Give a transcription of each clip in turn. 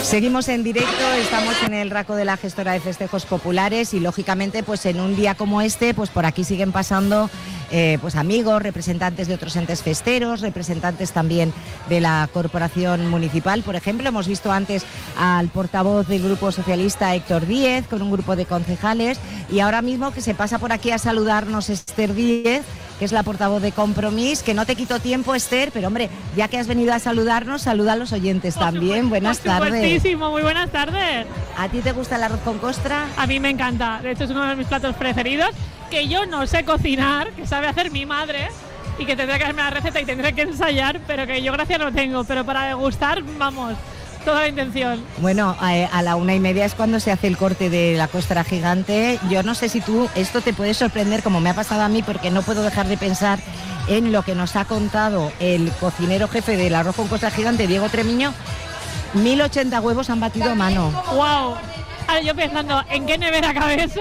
Seguimos en directo, estamos en el Raco de la Gestora de Festejos Populares y lógicamente pues en un día como este pues por aquí siguen pasando pues amigos, representantes de otros entes festeros, representantes también de la Corporación Municipal. Por ejemplo, hemos visto antes al portavoz del Grupo Socialista, Héctor Díez, con un grupo de concejales, y ahora mismo que se pasa por aquí a saludarnos Esther Díez, que es la portavoz de Compromís. Que no te quito tiempo, Esther, pero hombre, ya que has venido a saludarnos, saluda a los oyentes también. Buenas tardes. Muchísimo, muy buenas tardes. ¿A ti te gusta el arroz con costra? A mí me encanta, de hecho es uno de mis platos preferidos, que yo no sé cocinar, que sabe hacer mi madre y que tendré que darme la receta y tendré que ensayar, pero que yo gracia no tengo, pero para degustar, vamos, toda la intención. Bueno, a la 1:30 es cuando se hace el corte de la costra gigante. Yo no sé si tú, esto te puede sorprender como me ha pasado a mí, porque no puedo dejar de pensar en lo que nos ha contado el cocinero jefe del arroz con costra gigante, Diego Tremiño. 1080 huevos han batido a mano. ¡Wow! Ahora yo pensando, ¿en qué nevera cabe eso?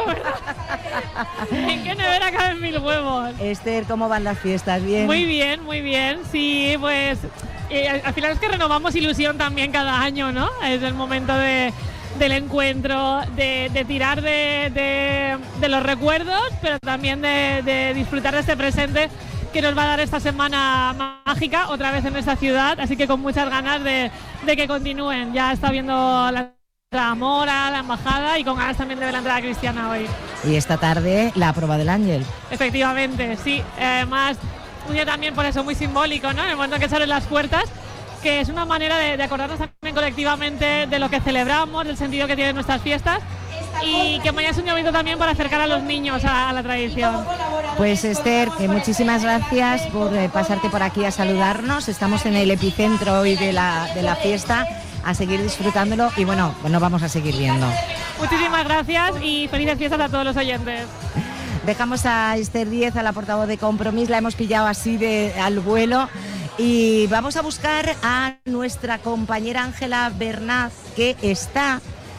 ¿En qué nevera caben 1000 huevos? Esther, ¿cómo van las fiestas? ¿Bien? Muy bien. Sí, pues al final es que renovamos ilusión también cada año, ¿no? Es el momento del encuentro, de tirar de los recuerdos, pero también de disfrutar de este presente que nos va a dar esta semana mágica otra vez en esta ciudad, así que con muchas ganas de que continúen. Ya está viendo la Mora, la embajada, y con ganas también de ver la entrada cristiana hoy. Y esta tarde la prueba del ángel. Efectivamente, sí. Además, un día también por eso muy simbólico, ¿no? En el momento en que se abren las puertas, que es una manera de acordarnos también colectivamente de lo que celebramos, del sentido que tienen nuestras fiestas, y que mañana es un momento también para acercar a los niños a la tradición. Pues Esther, que muchísimas gracias por pasarte por aquí a saludarnos. Estamos en el epicentro hoy de la fiesta, a seguir disfrutándolo y bueno, vamos a seguir viendo. Muchísimas gracias y felices fiestas a todos los oyentes. Dejamos a Esther Díez, a la portavoz de Compromís, la hemos pillado así al vuelo, y vamos a buscar a nuestra compañera Ángela Bernaz, que está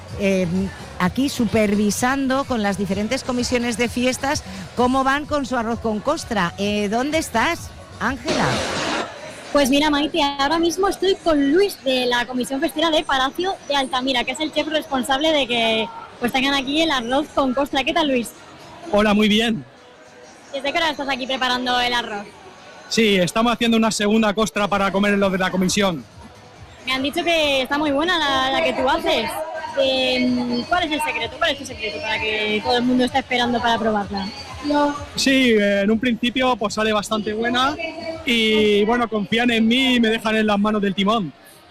aquí supervisando con las diferentes comisiones de fiestas cómo van con su arroz con costra. ¿Dónde estás, Ángela? Pues mira, Maite, ahora mismo estoy con Luis de la Comisión Festera de Palacio de Altamira, que es el chef responsable de que pues tengan aquí el arroz con costra. ¿Qué tal, Luis? Hola, muy bien. ¿Desde qué hora estás aquí preparando el arroz? Sí, estamos haciendo una segunda costra para comer en lo de la comisión. Me han dicho que está muy buena la que tú haces. ¿Cuál es el secreto? ¿Cuál es tu secreto para que todo el mundo esté esperando para probarla? Sí, en un principio pues sale bastante buena y bueno, confían en mí y me dejan en las manos del timón.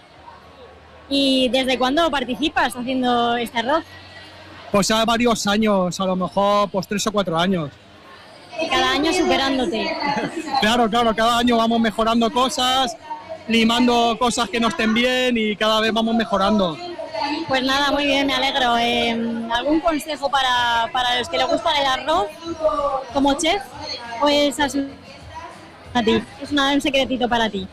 ¿Y desde cuándo participas haciendo este arroz? Pues hace varios años, a lo mejor pues 3 o 4 años. Y cada año superándote. Claro, cada año vamos mejorando cosas, limando cosas que no estén bien y cada vez vamos mejorando. Pues nada, muy bien, me alegro. ¿Algún consejo para los que les gusta el arroz como chef? Pues a ti, es un secretito para ti.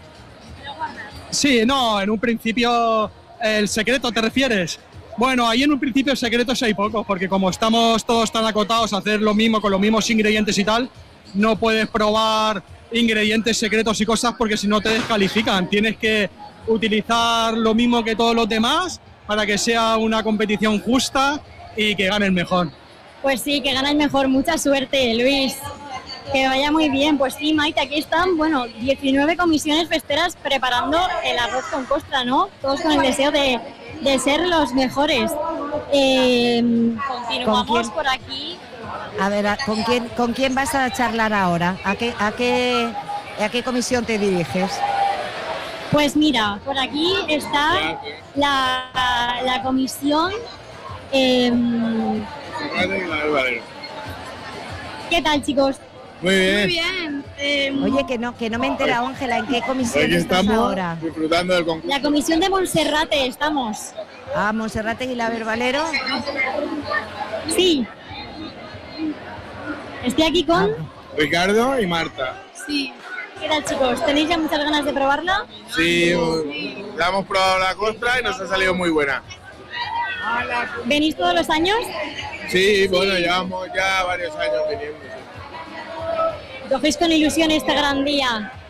Sí, no, en un principio, ¿el secreto te refieres? Bueno, ahí en un principio secretos hay pocos, porque como estamos todos tan acotados a hacer lo mismo con los mismos ingredientes y tal, no puedes probar ingredientes secretos y cosas porque si no te descalifican. Tienes que utilizar lo mismo que todos los demás para que sea una competición justa y que gane el mejor. Pues sí, que gane el mejor. Mucha suerte, Luis. Que vaya muy bien. Pues sí, Maite, aquí están, 19 comisiones festeras preparando el arroz con costra, ¿no? Todos con el deseo de ser los mejores. Continuamos por aquí. A ver, ¿con quién vas a charlar ahora? ¿A qué comisión te diriges? Pues mira, por aquí está la comisión. ¿Qué tal, chicos? Muy bien. Muy bien. Oye, que no me he enterado, Ángela, ¿en qué comisión Aquí estás estamos ahora? disfrutando del concurso. La comisión de Monserrate estamos. Ah, Monserrate y la Verbalero. Sí. Estoy aquí con... Ricardo y Marta. Sí. ¿Qué tal, chicos? ¿Tenéis ya muchas ganas de probarla? Sí, ya hemos probado la costra y nos ha salido muy buena. ¿Venís todos los años? Sí, bueno, llevamos ya varios años viniendo. ¿Cogéis con ilusión este gran día?